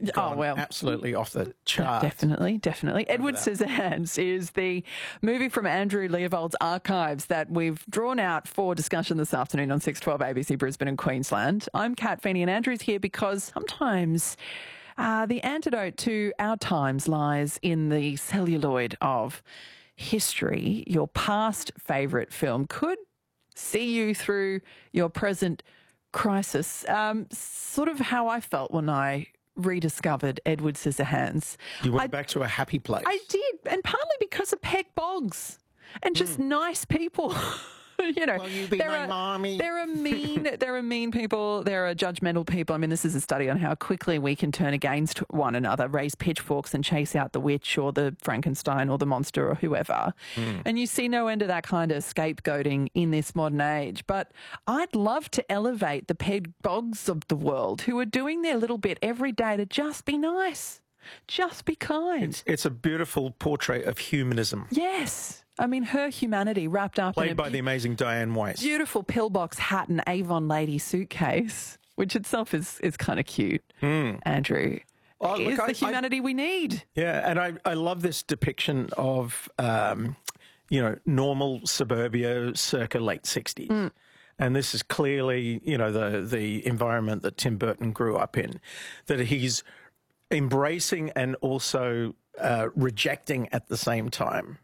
gone absolutely off the chart. Definitely. Edward Scissorhands is the movie from Andrew Leovold's archives that we've drawn out for discussion this afternoon on 612 ABC Brisbane and Queensland. I'm Kat Feeney and Andrew's here because sometimes the antidote to our times lies in the celluloid of history. Your past favourite film could see you through your present crisis. Sort of how I felt when I rediscovered Edward Scissorhands. You went back to a happy place. I did, and partly because of Peg Boggs and just nice people. You know, Will you be my mommy? There are mean people. There are judgmental people. I mean, this is a study on how quickly we can turn against one another, raise pitchforks and chase out the witch or the Frankenstein or the monster or whoever. And you see no end of that kind of scapegoating in this modern age. But I'd love to elevate the Peg Boggs of the world who are doing their little bit every day to just be nice, just be kind. It's a beautiful portrait of humanism. Yes. I mean, her humanity wrapped up Played by the amazing Diane Weiss. Beautiful pillbox hat and Avon lady suitcase, which itself is kind of cute, Andrew. Oh, is look, the humanity we need. Yeah, and I love this depiction of, normal suburbia circa late 60s. And this is clearly, the environment that Tim Burton grew up in, that he's embracing and also rejecting at the same time.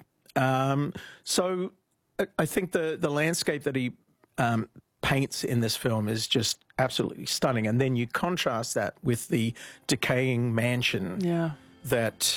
So I think the landscape that he paints in this film is just absolutely stunning. And then you contrast that with the decaying mansion that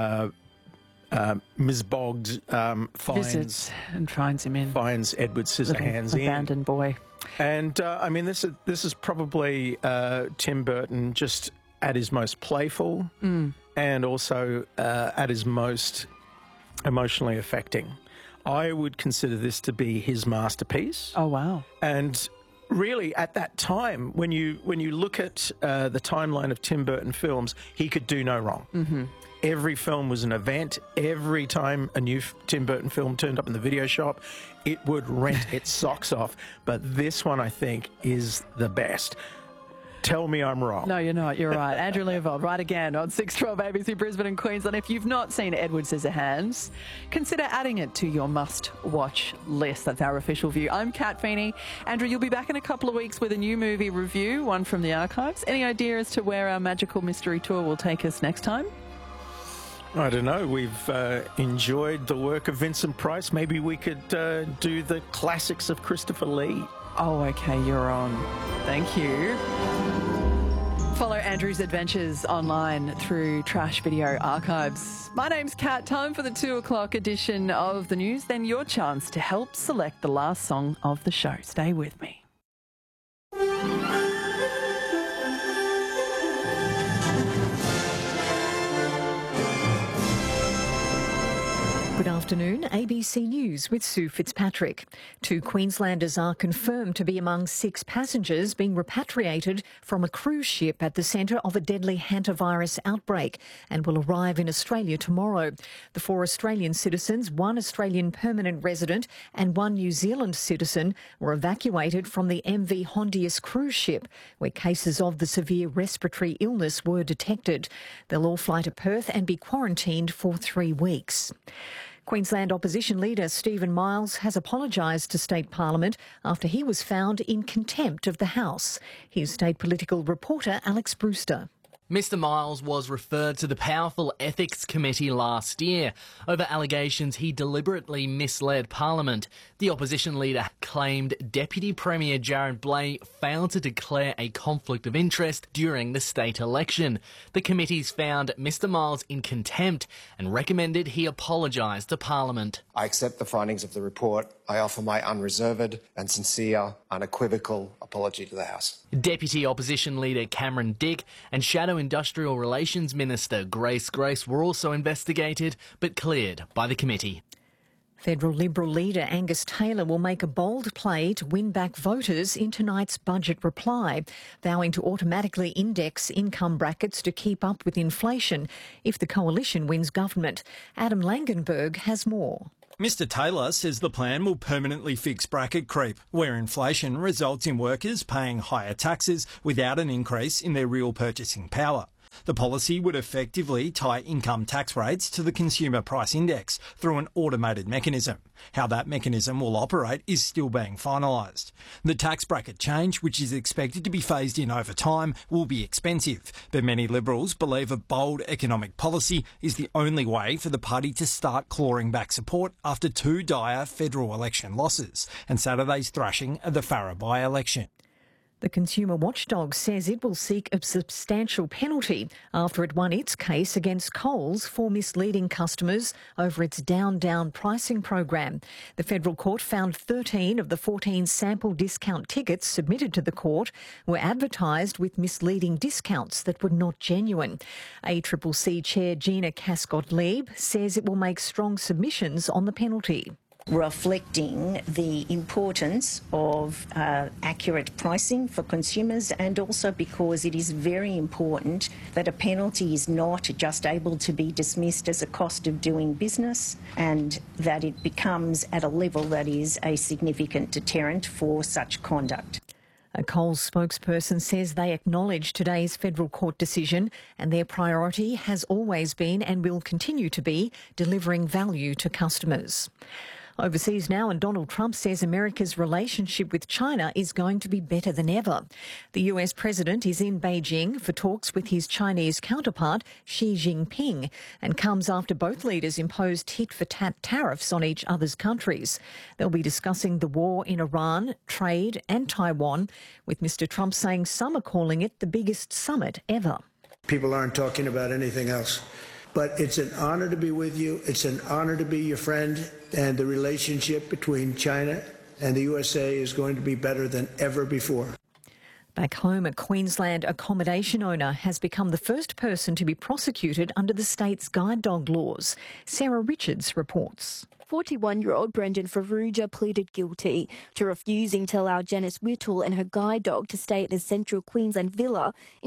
Ms. Boggs visits and finds him in. Finds Edward Scissorhands in. Abandoned boy. And, this is probably Tim Burton just at his most playful and also at his most emotionally affecting. I would consider this to be his masterpiece. Oh, wow. And really, at that time, when you look at the timeline of Tim Burton films, he could do no wrong. Every film was an event. Every time a new Tim Burton film turned up in the video shop, it would rent its socks off. But this one, I think, is the best. Tell me I'm wrong. No, you're not. You're right. Andrew Leovold, right again on 612 ABC Brisbane and Queensland. If you've not seen Edward Scissorhands, consider adding it to your must-watch list. That's our official view. I'm Kat Feeney. Andrew, you'll be back in a couple of weeks with a new movie review, one from the archives. Any idea as to where our magical mystery tour will take us next time? I don't know. We've enjoyed the work of Vincent Price. Maybe we could do the classics of Christopher Lee. Oh, okay, you're on. Thank you. Follow Andrew's adventures online through Trash Video Archives. My name's Kat. Time for the 2 o'clock edition of the news. Then your chance to help select the last song of the show. Stay with me. Good afternoon, ABC News with Sue Fitzpatrick. 2 Queenslanders are confirmed to be among 6 passengers being repatriated from a cruise ship at the centre of a deadly hantavirus outbreak and will arrive in Australia tomorrow. The 4 Australian citizens, 1 Australian permanent resident and 1 New Zealand citizen were evacuated from the MV Hondius cruise ship, where cases of the severe respiratory illness were detected. They'll all fly to Perth and be quarantined for 3 weeks. Queensland opposition leader Stephen Miles has apologised to State Parliament after he was found in contempt of the House. Here's State political reporter Alex Brewster. Mr Miles was referred to the Powerful Ethics Committee last year over allegations he deliberately misled Parliament. The opposition leader claimed Deputy Premier Jared Blay failed to declare a conflict of interest during the state election. The committees found Mr Miles in contempt and recommended he apologise to Parliament. I accept the findings of the report. I offer my unreserved and sincere, unequivocal apology to the House. Deputy Opposition Leader Cameron Dick and Shadow Industrial Relations Minister Grace Grace were also investigated but cleared by the committee. Federal Liberal leader Angus Taylor will make a bold play to win back voters in tonight's budget reply, vowing to automatically index income brackets to keep up with inflation if the coalition wins government. Adam Langenberg has more. Mr Taylor says the plan will permanently fix bracket creep, where inflation results in workers paying higher taxes without an increase in their real purchasing power. The policy would effectively tie income tax rates to the Consumer Price Index through an automated mechanism. How that mechanism will operate is still being finalised. The tax bracket change, which is expected to be phased in over time, will be expensive, but many Liberals believe a bold economic policy is the only way for the party to start clawing back support after 2 dire federal election losses and Saturday's thrashing of the Farrer by-election. The Consumer Watchdog says it will seek a substantial penalty after it won its case against Coles for misleading customers over its down pricing program. The federal court found 13 of the 14 sample discount tickets submitted to the court were advertised with misleading discounts that were not genuine. ACCC Chair Gina Cascott-Leib says it will make strong submissions on the penalty. Reflecting the importance of accurate pricing for consumers, and also because it is very important that a penalty is not just able to be dismissed as a cost of doing business, and that it becomes at a level that is a significant deterrent for such conduct. A Coles spokesperson says they acknowledge today's federal court decision and their priority has always been and will continue to be delivering value to customers. Overseas now, and Donald Trump says America's relationship with China is going to be better than ever. The US president is in Beijing for talks with his Chinese counterpart, Xi Jinping, and comes after both leaders imposed tit-for-tat tariffs on each other's countries. They'll be discussing the war in Iran, trade and Taiwan, with Mr Trump saying some are calling it the biggest summit ever. People aren't talking about anything else. But it's an honour to be with you. It's an honour to be your friend. And the relationship between China and the USA is going to be better than ever before. Back home, a Queensland accommodation owner has become the first person to be prosecuted under the state's guide dog laws. Sarah Richards reports. 41-year-old Brendan Farrugia pleaded guilty to refusing to allow Janice Whittle and her guide dog to stay at a central Queensland villa in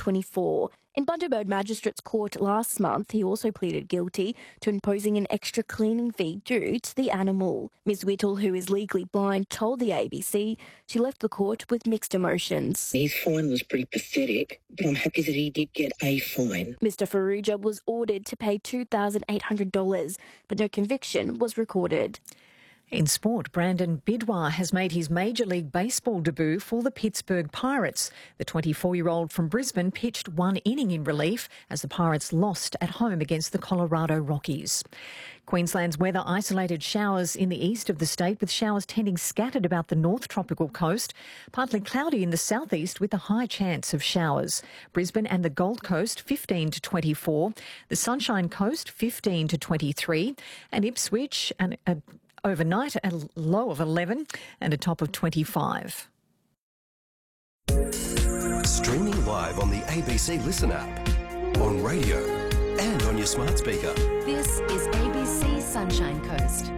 2024. In Bundaberg Magistrates Court last month, he also pleaded guilty to imposing an extra cleaning fee due to the animal. Ms Whittle, who is legally blind, told the ABC she left the court with mixed emotions. His fine was pretty pathetic, but I'm happy that he did get a fine. Mr Farrugia was ordered to pay $2,800, but no conviction was recorded. In sport, Brandon Bidwar has made his Major League Baseball debut for the Pittsburgh Pirates. The 24-year-old from Brisbane pitched one inning in relief as the Pirates lost at home against the Colorado Rockies. Queensland's weather: isolated showers in the east of the state, with showers tending scattered about the north tropical coast. Partly cloudy in the southeast with a high chance of showers. Brisbane and the Gold Coast 15 to 24. The Sunshine Coast 15 to 23. And Ipswich overnight a low of 11 and a top of 25. Streaming live on the ABC Listen app, on radio and on your smart speaker. This is ABC Sunshine Coast.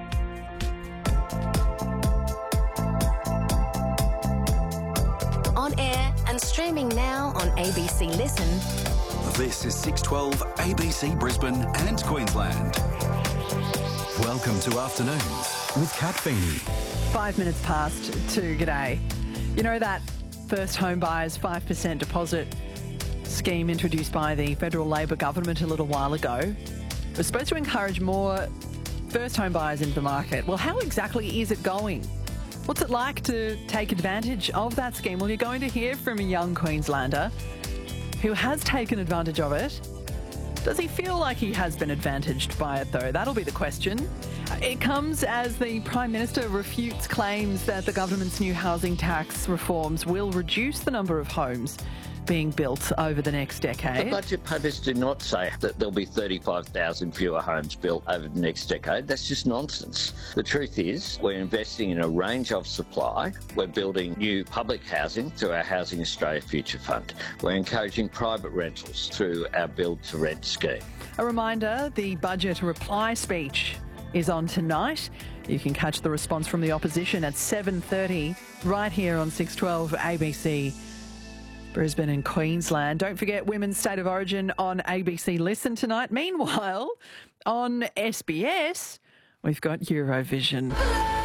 On air and streaming now on ABC Listen. This is 612 ABC Brisbane and Queensland. Welcome to Afternoons with Kat Feeney. 5 minutes past 2, g'day. You know that first home buyers 5% deposit scheme introduced by the federal Labor government a little while ago? It was supposed to encourage more first home buyers into the market. Well, how exactly is it going? What's it like to take advantage of that scheme? Well, you're going to hear from a young Queenslander who has taken advantage of it. Does he feel like he has been advantaged by it, though? That'll be the question. It comes as the Prime Minister refutes claims that the government's new housing tax reforms will reduce the number of homes being built over the next decade. The budget papers do not say that there'll be 35,000 fewer homes built over the next decade. That's just nonsense. The truth is we're investing in a range of supply. We're building new public housing through our Housing Australia Future Fund. We're encouraging private rentals through our Build to Rent scheme. A reminder, the budget reply speech is on tonight. You can catch the response from the opposition at 7:30 right here on 612 ABC Brisbane and Queensland. Don't forget Women's State of Origin on ABC Listen tonight. Meanwhile, on SBS, we've got Eurovision.